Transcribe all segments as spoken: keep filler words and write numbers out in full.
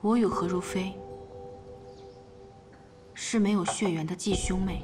我与何如飞是没有血缘的继兄妹。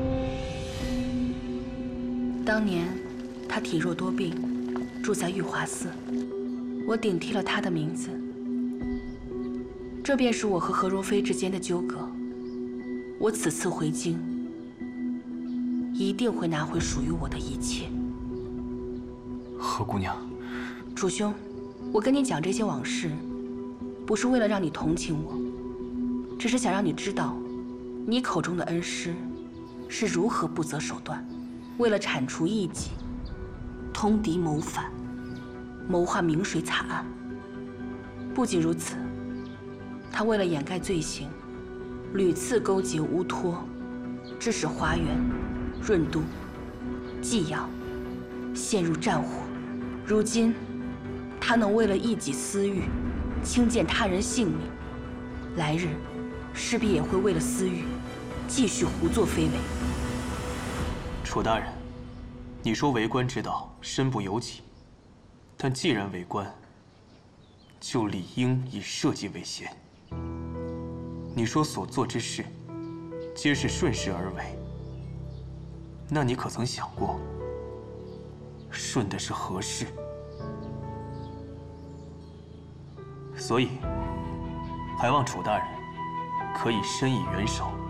当年她体弱多病，住在玉华寺，我顶替了她的名字。这便是我和何如飞之间的纠葛。我此次回京，一定会拿回属于我的一切。 何姑娘， 主兄，我跟你讲这些往事，不是为了让你同情我，只是想让你知道，你口中的恩师是如何不择手段，为了铲除异己，通敌谋反，谋划明水惨案。不仅如此，他为了掩盖罪行，屡次勾结乌托，致使华元、润都、济阳陷入战火。如今，他能为了一己私欲，轻贱他人性命，来日势必也会为了私欲，继续胡作非为。 楚大人，你说为官之道身不由己，但既然为官，就理应以社稷为先。你说所做之事，皆是顺势而为，那你可曾想过，顺的是何事？所以，还望楚大人可以伸以援手。